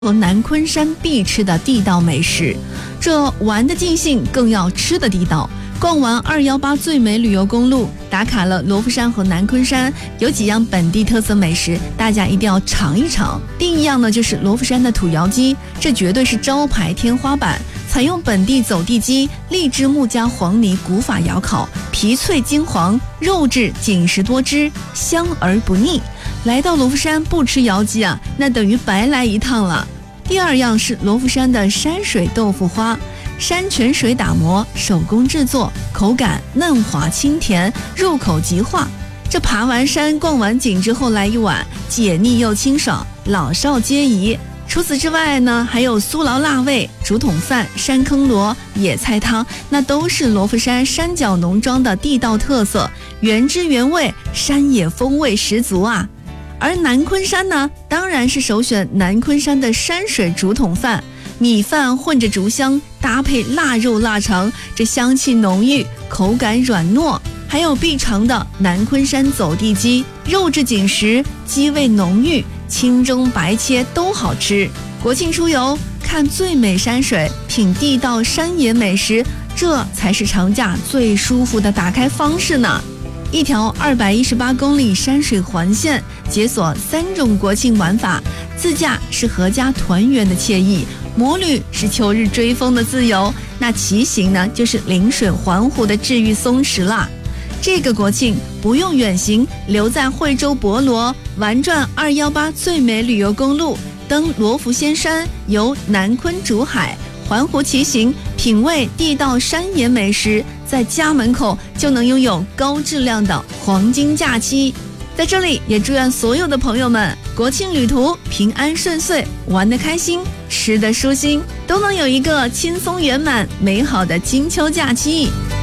和南昆山必吃的地道美食，这玩的尽兴，更要吃的地道。逛完218最美旅游公路，打卡了罗浮山和南昆山，有几样本地特色美食，大家一定要尝一尝。第一样呢，就是罗浮山的土窑鸡，这绝对是招牌天花板。采用本地走地鸡、荔枝木加黄泥古法窑烤，皮脆金黄，肉质紧实多汁，香而不腻。来到罗浮山不吃窑鸡啊，那等于白来一趟了。第二样是罗浮山的山水豆腐花，山泉水打磨，手工制作，口感嫩滑清甜，入口即化。这爬完山逛完景之后来一碗，解腻又清爽，老少皆宜。除此之外呢，还有酥劳腊味、竹筒饭、山坑螺、野菜汤，那都是罗浮山山脚农庄的地道特色，原汁原味，山野风味十足啊。而南昆山呢，当然是首选南昆山的山水竹筒饭，米饭混着竹香，搭配腊肉腊肠，这香气浓郁，口感软糯。还有必尝的南昆山走地鸡，肉质紧实，鸡味浓郁，清蒸白切都好吃。国庆出游，看最美山水，品地道山野美食，这才是长假最舒服的打开方式呢。一条218公里山水环线，解锁3种国庆玩法。自驾是合家团圆的惬意，摩旅是秋日追风的自由，那骑行呢，就是临水环湖的治愈松弛啦。这个国庆不用远行，留在惠州博罗玩转218最美旅游公路，登罗浮仙山，游南昆竹海，环湖骑行，品味地道山野美食，在家门口就能拥有高质量的黄金假期。在这里也祝愿所有的朋友们国庆旅途平安顺遂，玩得开心，吃得舒心，都能有一个轻松圆满美好的金秋假期。